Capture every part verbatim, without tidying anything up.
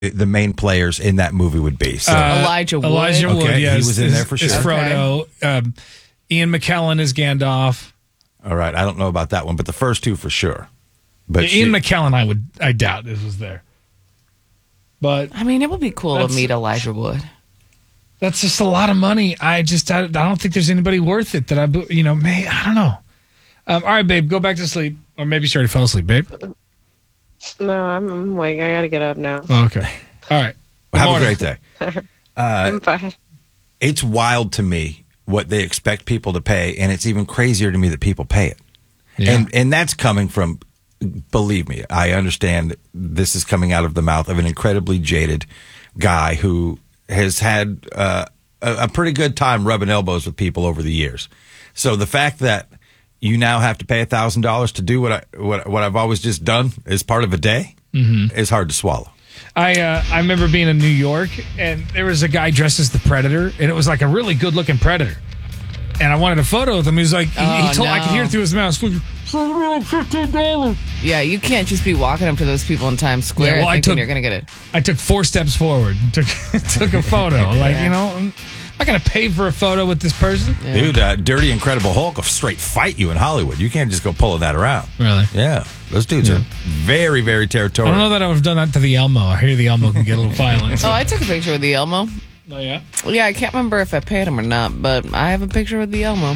the main players in that movie would be. So. Uh, Elijah Wood. Elijah Wood, okay, yes. He was in is, there for sure. Is Frodo. Okay. Um, Ian McKellen is Gandalf. All right. I don't know about that one, but the first two for sure. But yeah, she, Ian McKellen, I would, I doubt this was there. But I mean, it would be cool to meet Elijah Wood. That's just a lot of money. I just, I, I don't think there's anybody worth it that I, you know, may, I don't know. Um, all right, babe, go back to sleep. Or maybe she already fell asleep, babe. No, I'm awake. I got to get up now. Oh, okay. All right. Good Have morning. a great day. Uh, I'm fine. It's wild to me what they expect people to pay, and it's even crazier to me that people pay it. Yeah. And and that's coming from, believe me, I understand this is coming out of the mouth of an incredibly jaded guy who has had uh, a, a pretty good time rubbing elbows with people over the years. So the fact that you now have to pay one thousand dollars to do what, I, what, what I've always just done as part of a day mm-hmm. is hard to swallow. I uh, I remember being in New York, and there was a guy dressed as the Predator, and it was like a really good-looking Predator. And I wanted a photo with him. He was like, oh, he, he told, no. I could hear it through his mouth. fifteen dollars. Yeah, you can't just be walking up to those people in Times Square yeah, well, thinking I took, you're going to get it. I took four steps forward and took, took a photo. yeah. Like, you know, I'm not going to pay for a photo with this person. Yeah. Dude, uh, Dirty Incredible Hulk will straight fight you in Hollywood. You can't just go pulling that around. Really? Yeah. Those dudes yeah. are very, very territorial. I don't know that I would have done that to the Elmo. I hear the Elmo can get a little violent. So. Oh, I took a picture with the Elmo. Oh, yeah? Yeah, I can't remember if I paid him or not, but I have a picture with the Elmo.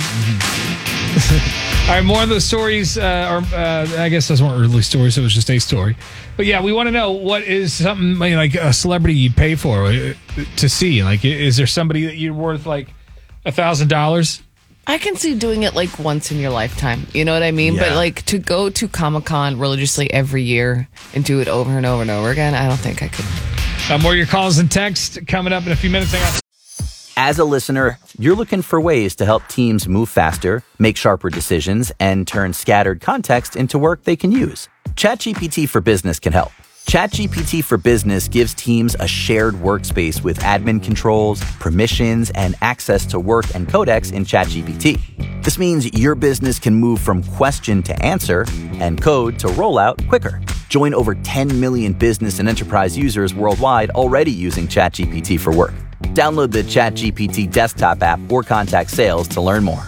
Mm-hmm. All right, more of those stories, uh, or uh, I guess those weren't really stories, it was just a story. But yeah, we want to know what is something like a celebrity you'd pay for uh, to see. Like, is there somebody that you're worth like a thousand dollars? I can see doing it like once in your lifetime. You know what I mean? Yeah. But like to go to Comic-Con religiously every year and do it over and over and over again, I don't think I could. Uh, more of your calls and texts coming up in a few minutes. Hang on. As a listener, you're looking for ways to help teams move faster, make sharper decisions, and turn scattered context into work they can use. ChatGPT for Business can help. ChatGPT for Business gives teams a shared workspace with admin controls, permissions, and access to work and codecs in ChatGPT. This means your business can move from question to answer and code to rollout quicker. Join over ten million business and enterprise users worldwide already using ChatGPT for work. Download the ChatGPT desktop app or contact sales to learn more.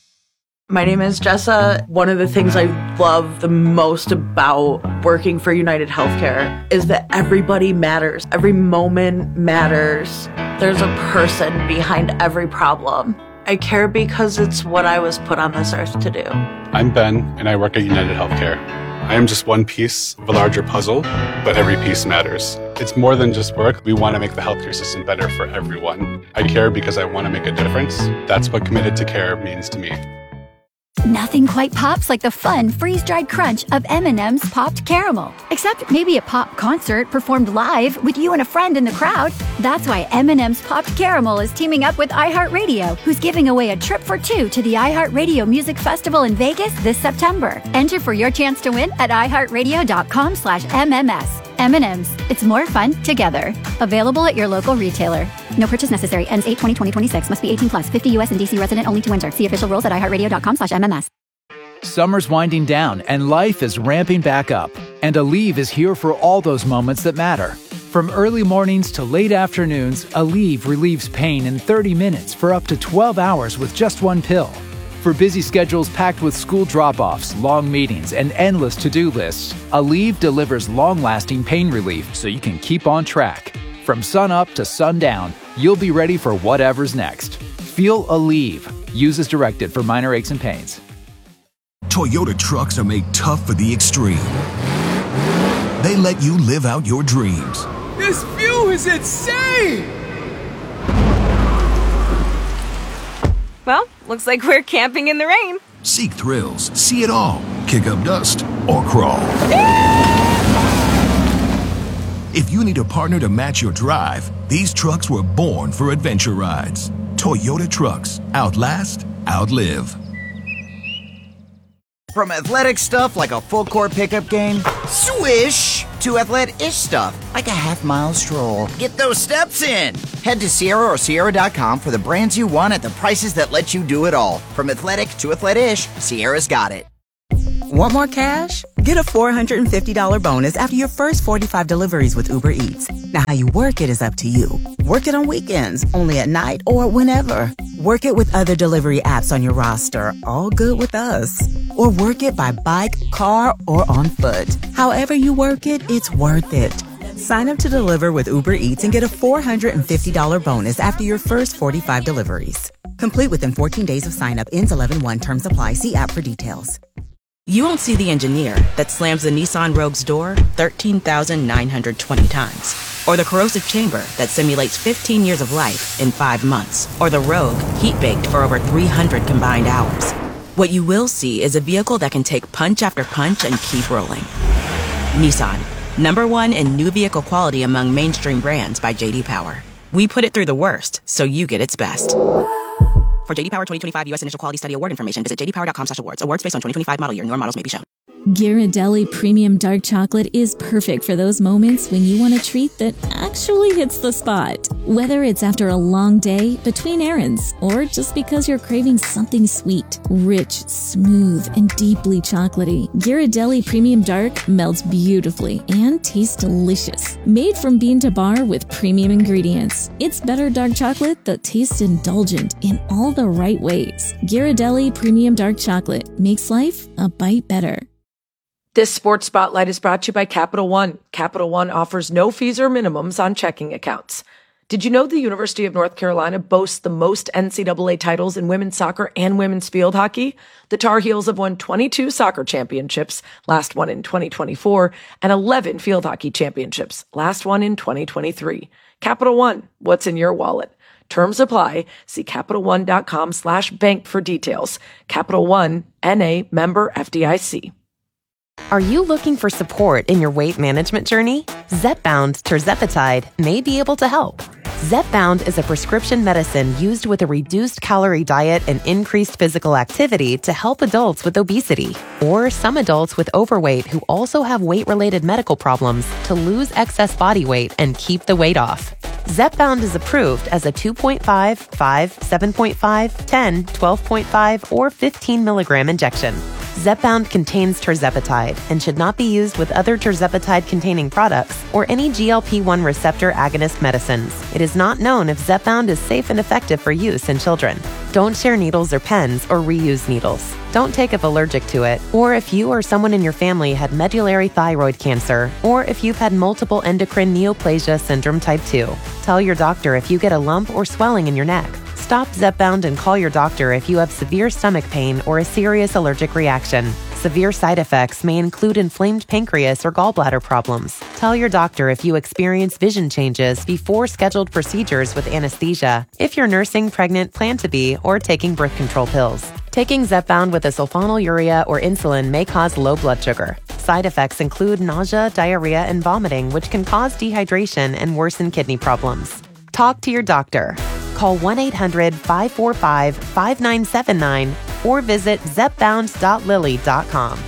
My name is Jessa. One of the things I love the most about working for United Healthcare is that everybody matters. Every moment matters. There's a person behind every problem. I care because it's what I was put on this earth to do. I'm Ben, and I work at United Healthcare. I am just one piece of a larger puzzle, but every piece matters. It's more than just work. We want to make the healthcare system better for everyone. I care because I want to make a difference. That's what Committed to Care means to me. Nothing quite pops like the fun, freeze-dried crunch of M and M's Popped Caramel. Except maybe a pop concert performed live with you and a friend in the crowd. That's why M and M's Popped Caramel is teaming up with iHeartRadio, who's giving away a trip for two to the iHeartRadio Music Festival in Vegas this September. Enter for your chance to win at iHeartRadio.com slash MMS. M and M's. It's more fun together. Available at your local retailer. No purchase necessary. Ends eight twenty twenty twenty-six. Must be eighteen plus. fifty U S and D C resident only to enter. See official rules at iHeartRadio.com slash MMS. Summer's winding down and life is ramping back up. And Aleve is here for all those moments that matter. From early mornings to late afternoons, Aleve relieves pain in thirty minutes for up to twelve hours with just one pill. For busy schedules packed with school drop-offs, long meetings, and endless to-do lists, Aleve delivers long-lasting pain relief so you can keep on track. From sun-up to sundown, you'll be ready for whatever's next. Feel Aleve. Use as directed for minor aches and pains. Toyota trucks are made tough for the extreme. They let you live out your dreams. This view is insane! Well, looks like we're camping in the rain. Seek thrills, see it all, kick up dust, or crawl. If you need a partner to match your drive, these trucks were born for adventure rides. Toyota trucks, outlast, outlive. From athletic stuff like a full court pickup game, swish, to athletic-ish stuff like a half mile stroll. Get those steps in. Head to Sierra or Sierra dot com for the brands you want at the prices that let you do it all. From athletic to athletic-ish, Sierra's got it. Want more cash? Get a four hundred fifty dollars bonus after your first forty-five deliveries with Uber Eats. Now, how you work it is up to you. Work it on weekends, only at night, or whenever. Work it with other delivery apps on your roster, all good with us. Or work it by bike, car, or on foot. However you work it, it's worth it. Sign up to deliver with Uber Eats and get a four hundred fifty dollars bonus after your first forty-five deliveries. Complete within fourteen days of sign up. Ends eleven one. Terms apply. See app for details. You won't see the engineer that slams the Nissan Rogue's door thirteen thousand nine hundred twenty times. Or the corrosive chamber that simulates fifteen years of life in five months. Or the Rogue heat-baked for over three hundred combined hours. What you will see is a vehicle that can take punch after punch and keep rolling. Nissan, number one in new vehicle quality among mainstream brands by J D Power. We put it through the worst, so you get its best. For J D Power twenty twenty-five U S Initial Quality Study Award information, visit j d power dot com slash awards. Awards based on twenty twenty-five model year. Newer models may be shown. Ghirardelli Premium Dark Chocolate is perfect for those moments when you want a treat that actually hits the spot. Whether it's after a long day, between errands, or just because you're craving something sweet, rich, smooth, and deeply chocolatey, Ghirardelli Premium Dark melts beautifully and tastes delicious. Made from bean to bar with premium ingredients, it's better dark chocolate that tastes indulgent in all the right ways. Ghirardelli Premium Dark Chocolate makes life a bite better. This Sports Spotlight is brought to you by Capital One. Capital One offers no fees or minimums on checking accounts. Did you know the University of North Carolina boasts the most N C double A titles in women's soccer and women's field hockey? The Tar Heels have won twenty-two soccer championships, last one in twenty twenty-four, and eleven field hockey championships, last one in twenty twenty-three. Capital One, what's in your wallet? Terms apply. See Capital One dot com slash bank for details. Capital One, N A, member F D I C. Are you looking for support in your weight management journey? Zepbound tirzepatide may be able to help. Zepbound is a prescription medicine used with a reduced calorie diet and increased physical activity to help adults with obesity, or some adults with overweight who also have weight-related medical problems to lose excess body weight and keep the weight off. Zepbound is approved as a two point five, five, seven point five, ten, twelve point five, or fifteen milligram injection. Zepbound contains tirzepatide and should not be used with other tirzepatide-containing products or any G L P one receptor agonist medicines. It is not known if Zepbound is safe and effective for use in children. Don't share needles or pens or reuse needles. Don't take if allergic to it, or if you or someone in your family had medullary thyroid cancer, or if you've had multiple endocrine neoplasia syndrome type two. Tell your doctor if you get a lump or swelling in your neck. Stop Zepbound and call your doctor if you have severe stomach pain or a serious allergic reaction. Severe side effects may include inflamed pancreas or gallbladder problems. Tell your doctor if you experience vision changes before scheduled procedures with anesthesia, if you're nursing, pregnant, plan to be, or taking birth control pills. Taking Zepbound with a sulfonylurea or insulin may cause low blood sugar. Side effects include nausea, diarrhea, and vomiting, which can cause dehydration and worsen kidney problems. Talk to your doctor. Call one eight hundred, five four five, five nine seven nine or visit zepbound dot lilly dot com.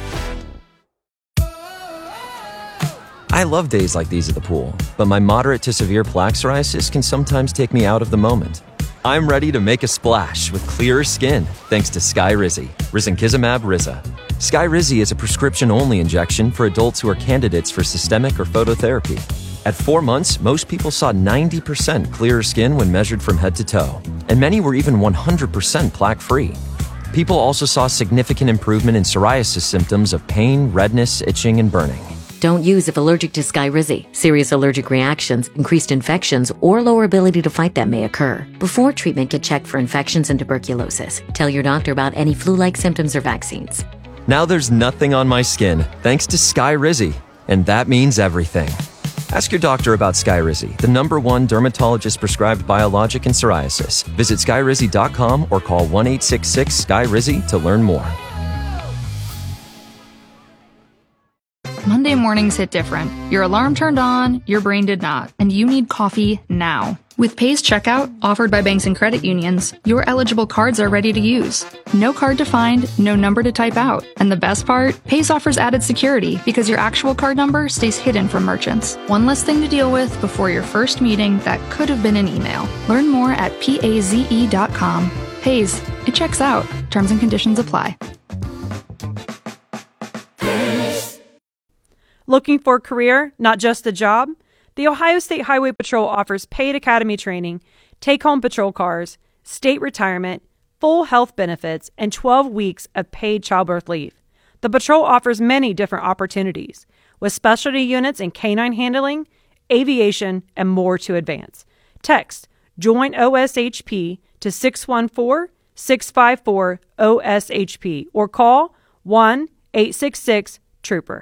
I love days like these at the pool, but my moderate to severe plaque psoriasis can sometimes take me out of the moment. I'm ready to make a splash with clearer skin thanks to Skyrizi, risankizumab Riza. Skyrizi is a prescription-only injection for adults who are candidates for systemic or phototherapy. At four months, most people saw ninety percent clearer skin when measured from head to toe, and many were even one hundred percent plaque-free. People also saw significant improvement in psoriasis symptoms of pain, redness, itching, and burning. Don't use if allergic to Skyrizi. Serious allergic reactions, increased infections, or lower ability to fight them may occur. Before treatment, get checked for infections and tuberculosis. Tell your doctor about any flu-like symptoms or vaccines. Now there's nothing on my skin thanks to Skyrizi, and that means everything. Ask your doctor about Skyrizi, the number one dermatologist-prescribed biologic in psoriasis. Visit skyrizi dot com or call one eight six six, S K Y R I Z I to learn more. Monday mornings hit different. Your alarm turned on, your brain did not, and you need coffee now. With Paze Checkout, offered by banks and credit unions, your eligible cards are ready to use. No card to find, no number to type out. And the best part? Paze offers added security because your actual card number stays hidden from merchants. One less thing to deal with before your first meeting that could have been an email. Learn more at paze dot com. Paze, it checks out. Terms and conditions apply. Looking for a career, not just a job? The Ohio State Highway Patrol offers paid academy training, take-home patrol cars, state retirement, full health benefits, and twelve weeks of paid childbirth leave. The patrol offers many different opportunities, with specialty units in canine handling, aviation, and more to advance. Text Join O S H P to six one four, six five four, O S H P or call one eight six six Trooper.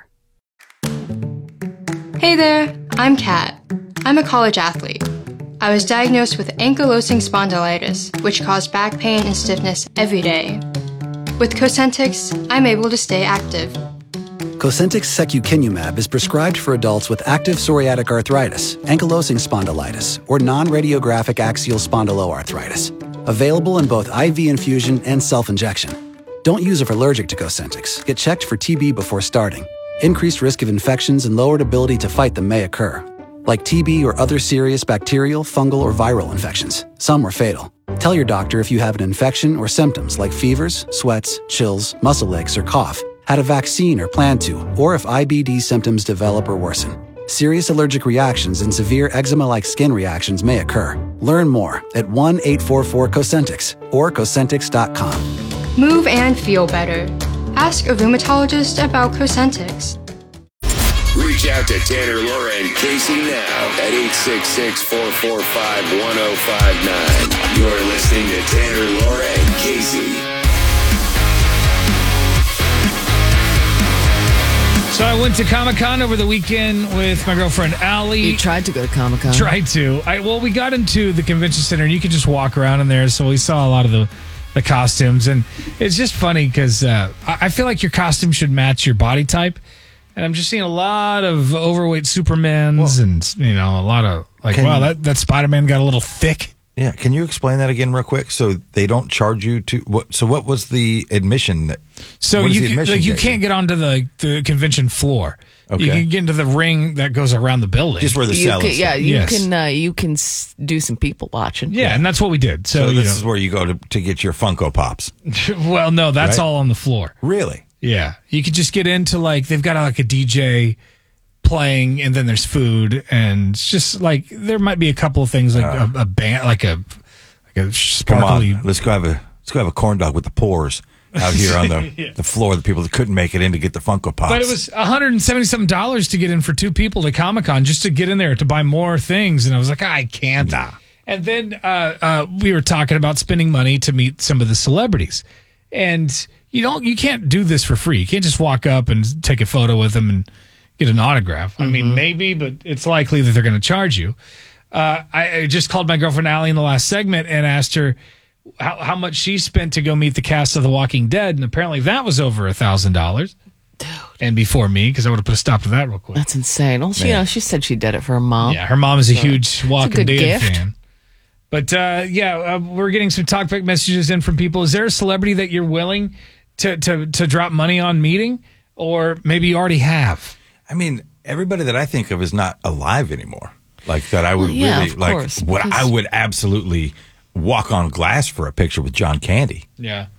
Hey there, I'm Kat. I'm a college athlete. I was diagnosed with ankylosing spondylitis, which caused back pain and stiffness every day. With Cosentyx, I'm able to stay active. Cosentyx secukinumab is prescribed for adults with active psoriatic arthritis, ankylosing spondylitis, or non-radiographic axial spondyloarthritis. Available in both I V infusion and self-injection. Don't use if allergic to Cosentyx. Get checked for T B before starting. Increased risk of infections and lowered ability to fight them may occur, like T B or other serious bacterial, fungal, or viral infections. Some are fatal. Tell your doctor if you have an infection or symptoms like fevers, sweats, chills, muscle aches, or cough, had a vaccine or plan to, or if I B D symptoms develop or worsen. Serious allergic reactions and severe eczema-like skin reactions may occur. Learn more at one eight four four Cosentyx or Cosentyx dot com. Move and feel better. Ask a rheumatologist about Cosentyx. Reach out to Tanner, Laura, and Casey now at eight six six, four four five, one oh five nine. You're listening to Tanner, Laura, and Casey. So I went to Comic-Con over the weekend with my girlfriend, Allie. You tried to go to Comic-Con. Tried to. I, well, we got into the convention center, and you could just walk around in there, so we saw a lot of the, the costumes. And it's just funny because uh, I, I feel like your costume should match your body type. And I'm just seeing a lot of overweight Supermans, well, and, you know, a lot of, like, wow, that, that Spider-Man got a little thick. Yeah, can you explain that again real quick? So they don't charge you to what? So what was the admission? That, so you can, like you can't get onto the, the convention floor. Okay. You can get into the ring that goes around the building, just where the cell is. Yeah, you yes. can uh, you can s- do some people watching. Yeah, and that's what we did. So, so this you know. is where you go to to get your Funko Pops. Well, no, that's right? all on the floor. Really? Yeah, you could just get into like they've got like a D J playing, and then there's food, and it's just like there might be a couple of things like uh, a, a band, like a like a sparkly. Come on, let's go have a let's go have a corn dog with the pores out here on the yeah. the floor. The people that couldn't make it in to get the Funko Pops. But it was one hundred seventy something dollars to get in for two people to Comic Con just to get in there to buy more things, and I was like, I can't. Nah. And then uh, uh, we were talking about spending money to meet some of the celebrities, and you don't you can't do this for free. You can't just walk up and take a photo with them and get an autograph. Mm-hmm. I mean, maybe, but it's likely that they're going to charge you. Uh, I, I just called my girlfriend Allie in the last segment and asked her how, how much she spent to go meet the cast of The Walking Dead, and apparently that was over a thousand dollars. Dude. And before me, because I would have put a stop to that real quick. That's insane. Well, she, you know, she said she did it for her mom. Yeah, her mom is a so huge Walking Dead gift. fan. But uh, yeah, uh, we're getting some talkback messages in from people. Is there a celebrity that you're willing to to to drop money on meeting, or maybe you already have? I mean, everybody that I think of is not alive anymore. Like that, I would well, yeah, really of like. Course, what because... I would absolutely walk on glass for a picture with John Candy. Yeah,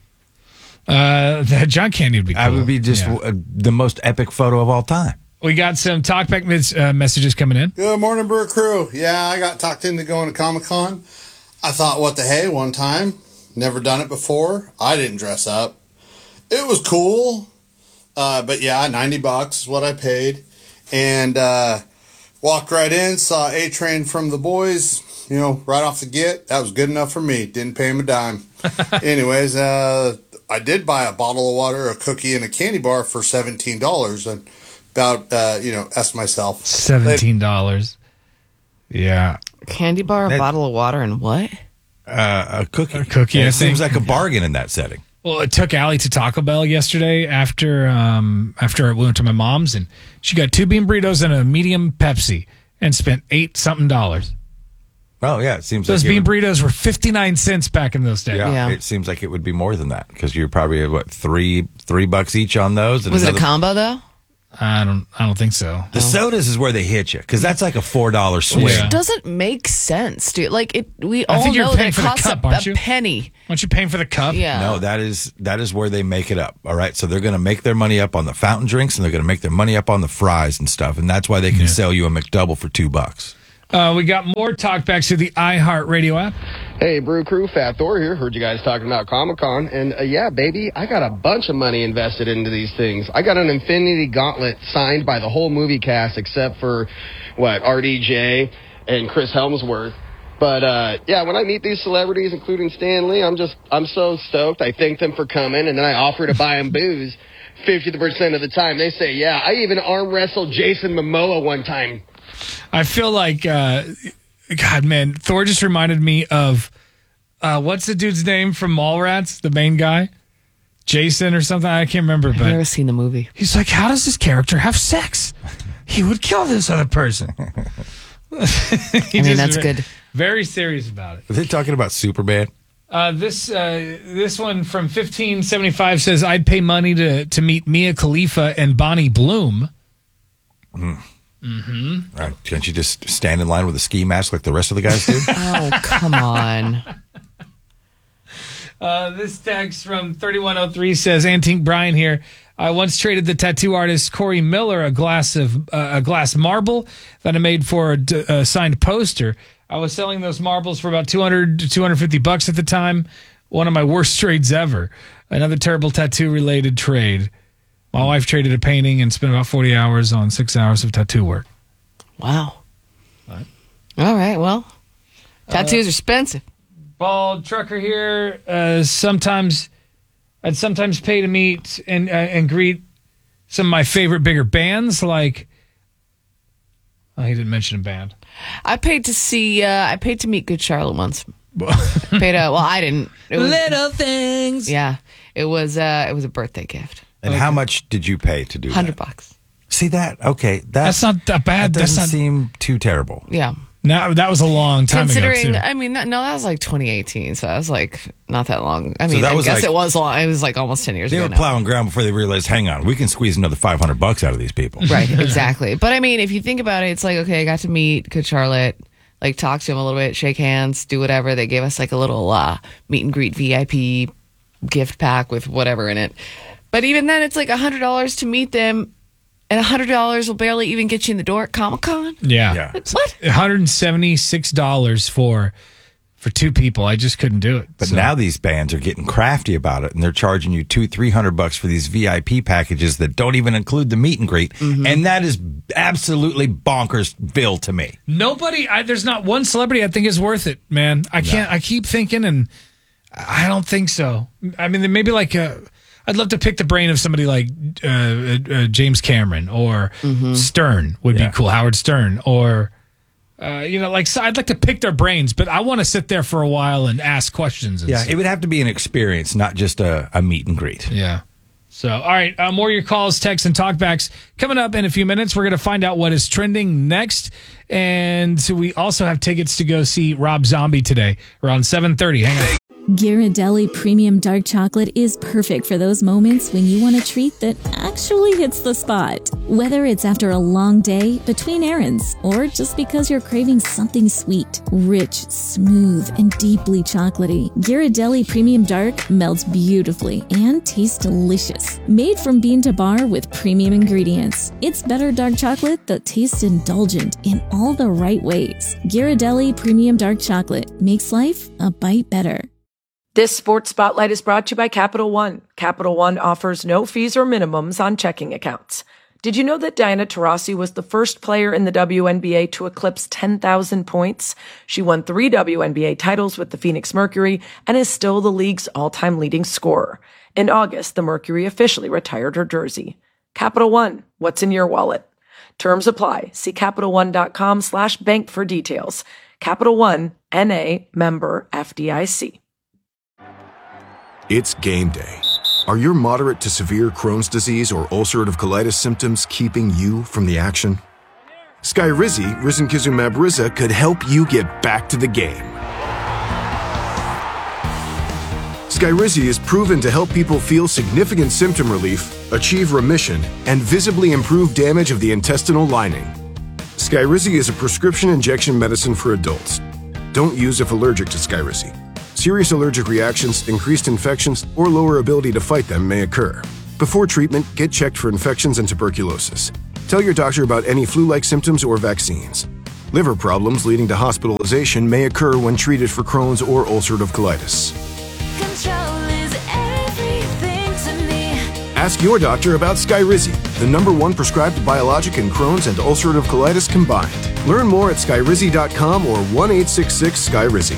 uh, John Candy would be cool. I would be just yeah. uh, the most epic photo of all time. We got some talkback mis- uh, messages coming in. Good morning, Brewer Crew. Yeah, I got talked into going to Comic-Con. I thought, what the hey, one time. Never done it before. I didn't dress up. It was cool. Uh, but yeah, ninety bucks is what I paid. And uh, walked right in, saw A-Train from the boys, you know, right off the get. That was good enough for me. Didn't pay him a dime. Anyways, uh, I did buy a bottle of water, a cookie, and a candy bar for seventeen dollars. And about, uh, you know, asked myself. seventeen dollars. Yeah. A candy bar, a that, bottle of water, and what? Uh, a cookie. A cookie. It seems like a bargain in that setting. Well, it took Allie to Taco Bell yesterday after um, after I went to my mom's, and she got two bean burritos and a medium Pepsi and spent eight something dollars. Oh yeah, it seems those like bean would, burritos were fifty-nine cents back in those days. Yeah, yeah. It seems like it would be more than that because you're probably what three three bucks each on those. And was another, it a combo though? I don't. I don't think so. The sodas is where they hit you because that's like a four dollar swing. Which doesn't make sense, dude. Like it, we I all think you're know that paying it for the costs cup, a, aren't a you? penny. Aren't you paying for the cup? Yeah. No, that is that is where they make it up. All right, so they're going to make their money up on the fountain drinks, and they're going to make their money up on the fries and stuff, and that's why they can Yeah. sell you a McDouble for two bucks. Uh, we got more talkbacks to the iHeartRadio app. Hey, Brew Crew, Fat Thor here. Heard you guys talking about Comic-Con. And uh, yeah, baby, I got a bunch of money invested into these things. I got an Infinity Gauntlet signed by the whole movie cast except for, what, R D J and Chris Hemsworth. But, uh, yeah, when I meet these celebrities, including Stan Lee, I'm just, I'm so stoked. I thank them for coming, and then I offer to buy them booze fifty percent of the time. They say, yeah, I even arm wrestled Jason Momoa one time. I feel like, uh, God, man, Thor just reminded me of, uh, what's the dude's name from Mallrats, the main guy? Jason or something? I can't remember. I've but never seen the movie. He's like, how does this character have sex? He would kill this other person. I mean, that's good. Very serious about it. Are they talking about Superman? Uh, this uh, this one from fifteen seventy-five says, I'd pay money to, to meet Mia Khalifa and Bonnie Bloom. Mm. Mm-hmm. All right, can't you just stand in line with a ski mask like the rest of the guys do? Oh, come on. Uh, this text from thirty-one oh three says, Antique Brian here. I once traded the tattoo artist Corey Miller a glass of uh, a glass marble that I made for a, d- a signed poster. I was selling those marbles for about two hundred to two hundred fifty bucks at the time. One of my worst trades ever. Another terrible tattoo related trade. My wife traded a painting and spent about forty hours on six hours of tattoo work. Wow. What? All right. Well, tattoos Uh, are expensive. Bald trucker here. Uh, sometimes I'd sometimes pay to meet and uh, and greet some of my favorite bigger bands. Like, oh, he didn't mention a band. I paid to see. Uh, I paid to meet Good Charlotte once. paid. Uh, well, I didn't. It was, Little things. Yeah, it was. Uh, it was a birthday gift. And how much did you pay to do that? Hundred bucks. See that? Okay, That's not that bad. That That's doesn't not. seem too terrible. Yeah. No, that was a long time Considering, ago. Too. I mean, no, that was like twenty eighteen, so that was like not that long. I So mean, that I was guess like- it was long. It was like almost ten years They ago. were now. plowing ground before they realized, hang on, we can squeeze another five hundred bucks out of these people. Right, exactly. But I mean, if you think about it, it's like, okay, I got to meet Good Charlotte, like talk to him a little bit, shake hands, do whatever. They gave us like a little uh, meet and greet V I P gift pack with whatever in it. But even then, it's like one hundred dollars to meet them, and one hundred dollars will barely even get you in the door at Comic-Con. Yeah. Yeah. What? one hundred seventy-six dollars for for two people. I just couldn't do it. But So- now these bands are getting crafty about it, and they're charging you two, three hundred bucks for these V I P packages that don't even include the meet and greet, Mm-hmm. and that is absolutely bonkersville to me. Nobody, I, there's not one celebrity I think is worth it, man. I can't, I keep thinking, and I don't think so. I mean, maybe like, uh, I'd love to pick the brain of somebody like uh, uh, James Cameron or Stern would Yeah. be cool, Howard Stern, or, uh, you know, like, so I'd like to pick their brains, but I want to sit there for a while and ask questions. And Yeah, stuff. it would have to be an experience, not just a, a meet and greet. Yeah. So, all right, uh, more of your calls, texts, and talkbacks coming up in a few minutes. We're going to find out what is trending next. And so we also have tickets to go see Rob Zombie today around seven thirty. Hang on. Ghirardelli Premium Dark Chocolate is perfect for those moments when you want a treat that actually hits the spot. Whether it's after a long day, between errands, or just because you're craving something sweet, rich, smooth, and deeply chocolatey, Ghirardelli Premium Dark melts beautifully and tastes delicious. Made from bean to bar with premium ingredients, it's better dark chocolate that tastes indulgent in all the right ways. Ghirardelli Premium Dark Chocolate makes life a bite better. This Sports Spotlight is brought to you by Capital One. Capital One offers no fees or minimums on checking accounts. Did you know that Diana Taurasi was the first player in the W N B A to eclipse ten thousand points? She won three W N B A titles with the Phoenix Mercury and is still the league's all-time leading scorer. In August, the Mercury officially retired her jersey. Capital One, what's in your wallet? Terms apply. See CapitalOne.com slash bank for details. Capital One, N A, member F D I C. It's game day. Are your moderate to severe Crohn's disease or ulcerative colitis symptoms keeping you from the action? Skyrizi, risankizumab Riza, could help you get back to the game. Skyrizi is proven to help people feel significant symptom relief, achieve remission, and visibly improve damage of the intestinal lining. Skyrizi is a prescription injection medicine for adults. Don't use if allergic to Skyrizi. Serious allergic reactions, increased infections, or lower ability to fight them may occur. Before treatment, get checked for infections and tuberculosis. Tell your doctor about any flu-like symptoms or vaccines. Liver problems leading to hospitalization may occur when treated for Crohn's or ulcerative colitis. Ask your doctor about Skyrizi, the number one prescribed biologic in Crohn's and ulcerative colitis combined. Learn more at skyrizi dot com or one eight six six Skyrizi.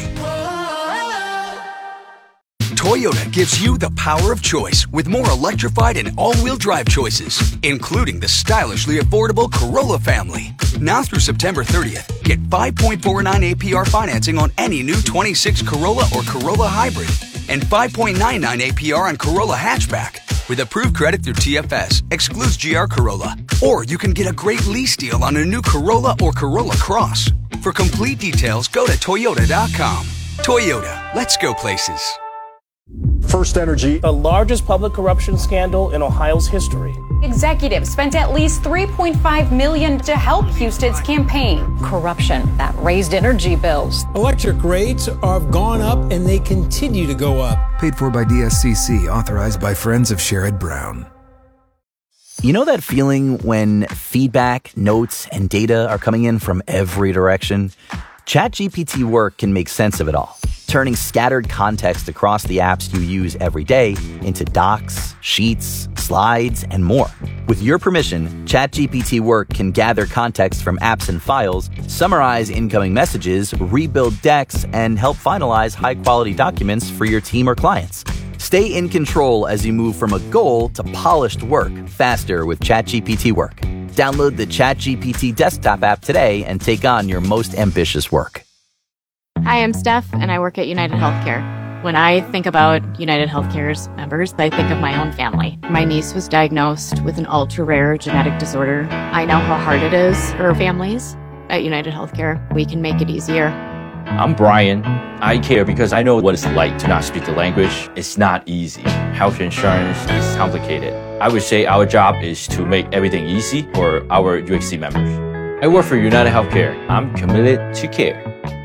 Toyota gives you the power of choice with more electrified and all-wheel drive choices, including the stylishly affordable Corolla family. Now through September thirtieth, get five point four nine A P R financing on any new twenty-six Corolla or Corolla Hybrid and five point nine nine A P R on Corolla Hatchback. With approved credit through T F S, excludes G R Corolla. Or you can get a great lease deal on a new Corolla or Corolla Cross. For complete details, go to toyota dot com. Toyota, let's go places. First Energy, the largest public corruption scandal in Ohio's history. Executives spent at least three point five million dollars to help Houston's campaign. Corruption that raised energy bills. Electric rates have gone up and they continue to go up. Paid for by D S C C, authorized by Friends of Sherrod Brown. You know that feeling when feedback, notes, and data are coming in from every direction? ChatGPT Work can make sense of it all, turning scattered context across the apps you use every day into docs, sheets, slides, and more. With your permission, ChatGPT Work can gather context from apps and files, summarize incoming messages, rebuild decks, and help finalize high-quality documents for your team or clients. Stay in control as you move from a goal to polished work faster with ChatGPT Work. Download the ChatGPT desktop app today and take on your most ambitious work. Hi, I'm Steph, and I work at United Healthcare. When I think about United Healthcare's members, I think of my own family. My niece was diagnosed with an ultra-rare genetic disorder. I know how hard it is for families. At United Healthcare, we can make it easier. I'm Brian. I care because I know what it's like to not speak the language. It's not easy. Health insurance is complicated. I would say our job is to make everything easy for our U X C members. I work for United Healthcare. I'm committed to care.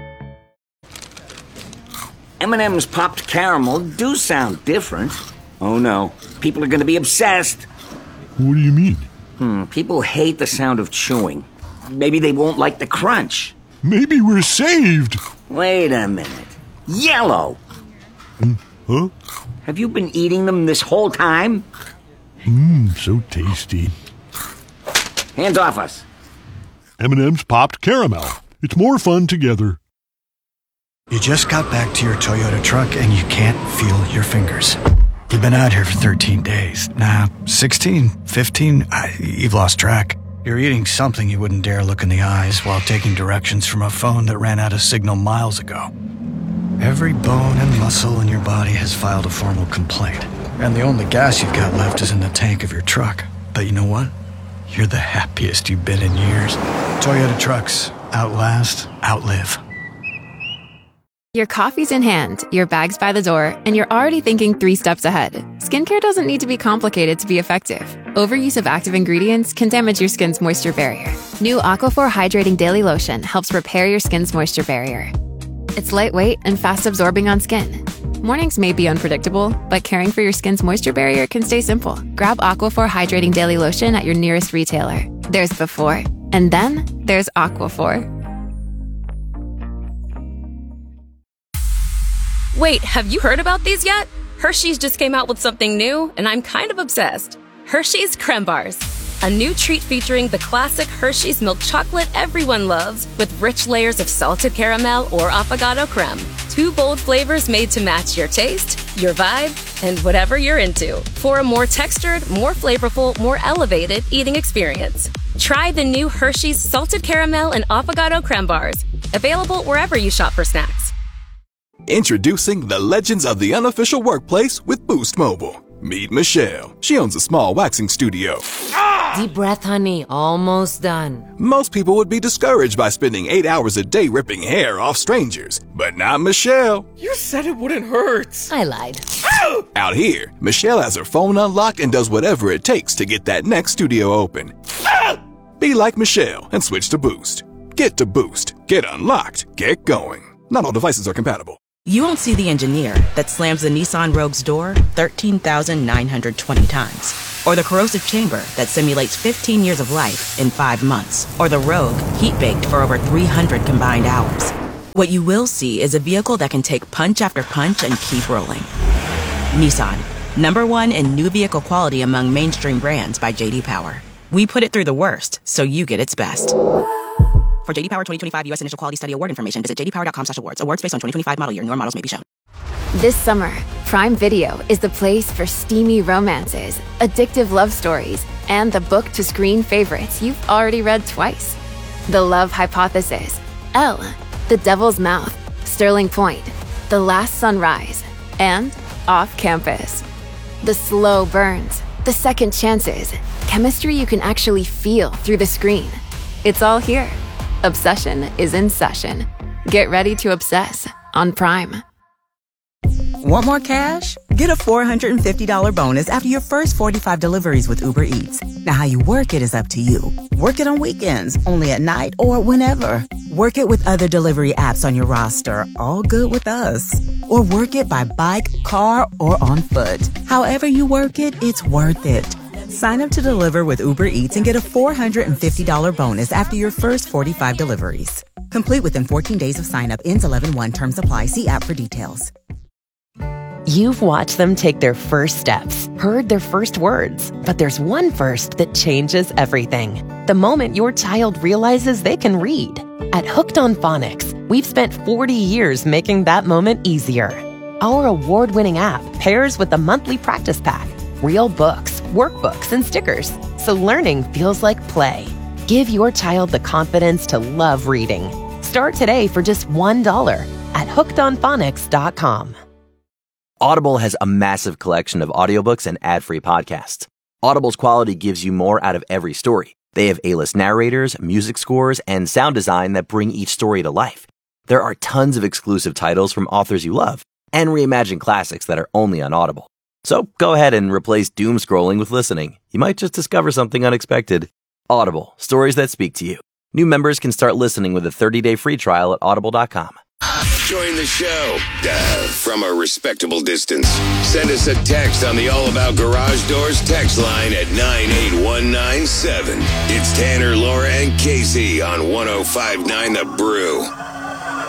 M and M's popped caramel do sound different. Oh no, people are going to be obsessed. What do you mean? Hmm, people hate the sound of chewing. Maybe they won't like the crunch. Maybe we're saved. Wait a minute. Yellow. Mm, huh? Have you been eating them this whole time? Mmm, so tasty. Hands off us. M and M's popped caramel. It's more fun together. You just got back to your Toyota truck and you can't feel your fingers. You've been out here for thirteen days. Nah, sixteen, fifteen, I, you've lost track. You're eating something you wouldn't dare look in the eyes while taking directions from a phone that ran out of signal miles ago. Every bone and muscle in your body has filed a formal complaint. And the only gas you've got left is in the tank of your truck. But you know what? You're the happiest you've been in years. Toyota trucks. Outlast, outlive. Your coffee's in hand, your bag's by the door, and you're already thinking three steps ahead. Skincare doesn't need to be complicated to be effective. Overuse of active ingredients can damage your skin's moisture barrier. New Aquaphor Hydrating Daily Lotion helps repair your skin's moisture barrier. It's lightweight and fast-absorbing on skin. Mornings may be unpredictable, but caring for your skin's moisture barrier can stay simple. Grab Aquaphor Hydrating Daily Lotion at your nearest retailer. There's before, and then there's Aquaphor. Wait, have you heard about these yet? Hershey's just came out with something new, and I'm kind of obsessed. Hershey's Creme Bars. A new treat featuring the classic Hershey's milk chocolate everyone loves, with rich layers of salted caramel or affogato creme. Two bold flavors made to match your taste, your vibe, and whatever you're into, for a more textured, more flavorful, more elevated eating experience. Try the new Hershey's Salted Caramel and Affogato Creme Bars. Available wherever you shop for snacks. Introducing the legends of the unofficial workplace with Boost Mobile. Meet Michelle. She owns a small waxing studio. Deep breath, honey. Almost done. Most people would be discouraged by spending eight hours a day ripping hair off strangers. But not Michelle. You said it wouldn't hurt. I lied. Out here, Michelle has her phone unlocked and does whatever it takes to get that next studio open. Be like Michelle and switch to Boost. Get to Boost. Get unlocked. Get going. Not all devices are compatible. You won't see the engineer that slams the Nissan Rogue's door thirteen thousand nine hundred twenty times. Or the corrosive chamber that simulates fifteen years of life in five months. Or the Rogue heat-baked for over three hundred combined hours. What you will see is a vehicle that can take punch after punch and keep rolling. Nissan, number one in new vehicle quality among mainstream brands by J D Power. We put it through the worst, so you get its best. For J D Power twenty twenty-five U S Initial Quality Study Award information, visit j d power dot com slash awards. Awards based on twenty twenty-five model year. Newer models may be shown. This summer, Prime Video is the place for steamy romances, addictive love stories, and the book-to-screen favorites you've already read twice. The Love Hypothesis, Elle, The Devil's Mouth, Sterling Point, The Last Sunrise, and Off Campus. The slow burns, the second chances, chemistry you can actually feel through the screen. It's all here. Obsession is in session. Get ready to obsess on Prime. Want more cash? Get a four hundred fifty dollars bonus after your first forty-five deliveries with Uber Eats. Now, how you work it is up to you. Work it on weekends, only at night, or whenever. Work it with other delivery apps on your roster, all good with us. Or work it by bike, car, or on foot. However you work it, it's worth it. Sign up to deliver with Uber Eats and get a four hundred fifty dollars bonus after your first forty-five deliveries. Complete within fourteen days of sign up. Ends eleven one. Terms apply. See app for details. You've watched them take their first steps, heard their first words, but there's one first that changes everything. The moment your child realizes they can read. At Hooked on Phonics, we've spent forty years making that moment easier. Our award-winning app pairs with a monthly practice pack, real books, workbooks, and stickers, so learning feels like play. Give your child the confidence to love reading. Start today for just one dollar at hooked on phonics dot com. Audible has a massive collection of audiobooks and ad-free podcasts. Audible's quality gives you more out of every story. They have A-list narrators, music scores, and sound design that bring each story to life. There are tons of exclusive titles from authors you love, and reimagined classics that are only on Audible. So go ahead and replace doom scrolling with listening. You might just discover something unexpected. Audible, stories that speak to you. New members can start listening with a thirty-day free trial at audible dot com. Join the show uh, from a respectable distance. Send us a text on the All About Garage Doors text line at nine eight one nine seven. It's Tanner, Laura, and Casey on one oh five point nine The Brew.